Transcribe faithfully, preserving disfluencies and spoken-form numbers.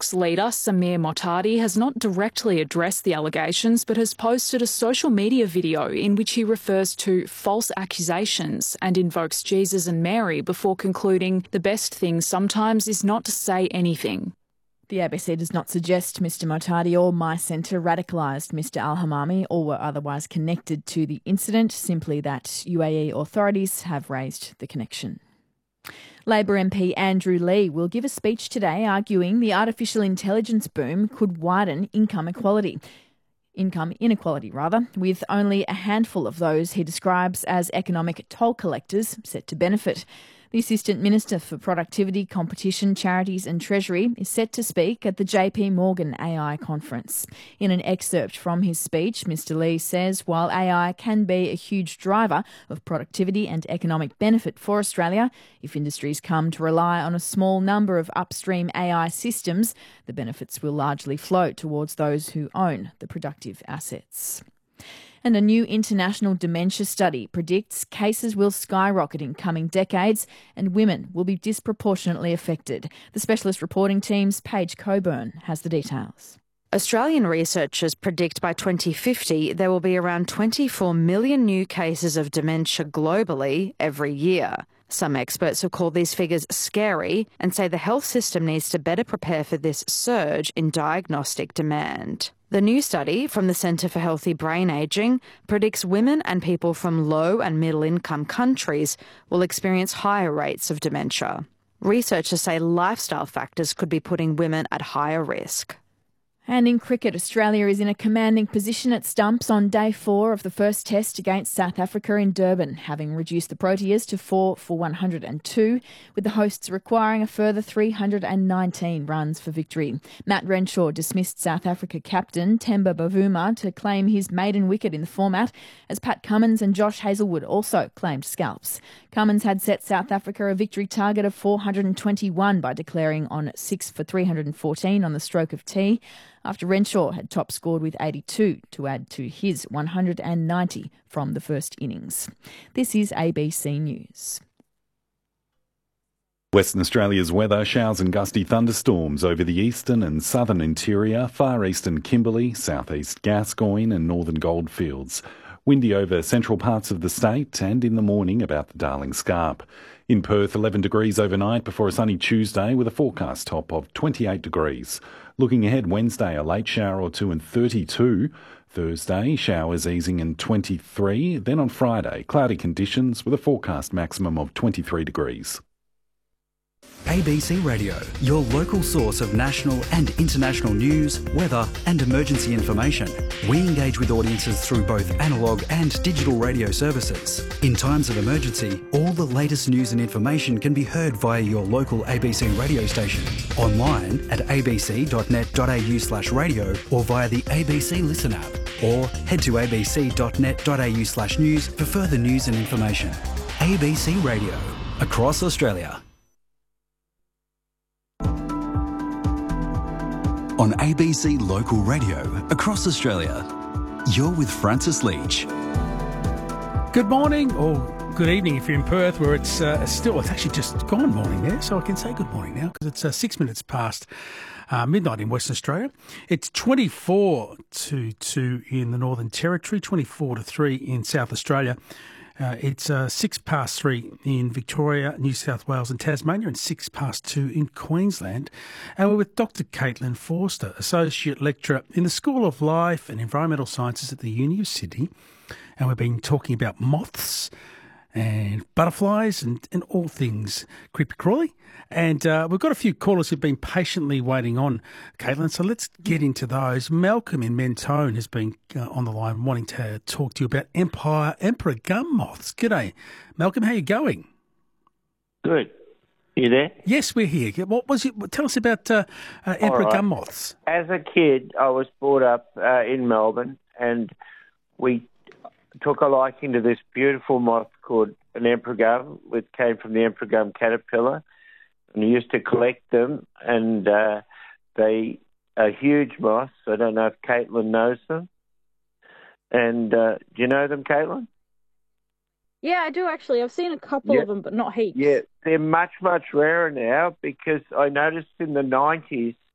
Vox leader Samir Motadi has not directly addressed the allegations but has posted a social media video in which he refers to false accusations and invokes Jesus and Mary before concluding the best thing sometimes is not to say anything. The A B C does not suggest Mister Motadi or My Centre radicalised Mister Al-Hamami or were otherwise connected to the incident, simply that U A E authorities have raised the connection. Labor M P Andrew Leigh will give a speech today arguing the artificial intelligence boom could widen income equality. Income inequality, rather, with only a handful of those he describes as economic toll collectors set to benefit. The Assistant Minister for Productivity, Competition, Charities and Treasury is set to speak at the J P Morgan A I conference. In an excerpt from his speech, Mister Leigh says while A I can be a huge driver of productivity and economic benefit for Australia, if industries come to rely on a small number of upstream A I systems, the benefits will largely flow towards those who own the productive assets. And a new international dementia study predicts cases will skyrocket in coming decades and women will be disproportionately affected. The specialist reporting team's Paige Coburn has the details. Australian researchers predict by twenty fifty there will be around twenty-four million new cases of dementia globally every year. Some experts have called these figures scary and say the health system needs to better prepare for this surge in diagnostic demand. The new study from the Centre for Healthy Brain Ageing predicts women and people from low and middle income countries will experience higher rates of dementia. Researchers say lifestyle factors could be putting women at higher risk. And in cricket, Australia is in a commanding position at stumps on day four of the first test against South Africa in Durban, having reduced the Proteas to four for one hundred two, with the hosts requiring a further three hundred nineteen runs for victory. Matt Renshaw dismissed South Africa captain Temba Bavuma to claim his maiden wicket in the format, as Pat Cummins and Josh Hazlewood also claimed scalps. Cummins had set South Africa a victory target of four hundred twenty-one by declaring on six for three hundred fourteen on the stroke of tea, after Renshaw had top scored with eighty-two to add to his one hundred ninety from the first innings. This is A B C News. Western Australia's weather: showers and gusty thunderstorms over the eastern and southern interior, far eastern Kimberley, southeast Gascoyne and northern Goldfields. Windy over central parts of the state and in the morning about the Darling Scarp. In Perth, eleven degrees overnight before a sunny Tuesday with a forecast top of twenty-eight degrees. Looking ahead, Wednesday, a late shower or two and thirty-two. Thursday, showers easing and twenty-three. Then on Friday, cloudy conditions with a forecast maximum of twenty-three degrees. A B C Radio, your local source of national and international news, weather and emergency information. We engage with audiences through both analogue and digital radio services. In times of emergency, all the latest news and information can be heard via your local A B C radio station, online at abc.net.au slash radio or via the A B C Listen app, or head to abc.net.au slash news for further news and information. A B C Radio, across Australia. On A B C Local Radio, across Australia, you're with Francis Leach. Good morning, or good evening if you're in Perth, where it's uh, still, it's actually just gone morning there, so I can say good morning now, because it's uh, six minutes past uh, midnight in Western Australia. It's twenty-four to two in the Northern Territory, twenty-four to three in South Australia. Uh, it's uh, six past three in Victoria, New South Wales and Tasmania, and six past two in Queensland. And we're with Doctor Caitlin Forster, Associate Lecturer in the School of Life and Environmental Sciences at the Uni of Sydney. And we've been talking about moths and butterflies and, and all things creepy-crawly. And uh, we've got a few callers who've been patiently waiting on, Caitlin, so let's get into those. Malcolm in Mentone has been uh, on the line wanting to talk to you about Empire, Emperor gum moths. G'day. Malcolm, how are you going? Good. You there? Yes, we're here. What was it? Tell us about uh, uh, Emperor right. gum moths. As a kid, I was brought up uh, in Melbourne, and we took a liking to this beautiful moth called an emperor gum, which came from the emperor gum caterpillar. And we used to collect them, and uh, they are huge moths. I don't know if Caitlin knows them. And uh, do you know them, Caitlin? Yeah, I do actually. I've seen a couple yeah. of them, but not heaps. Yeah, they're much, much rarer now, because I noticed in the nineties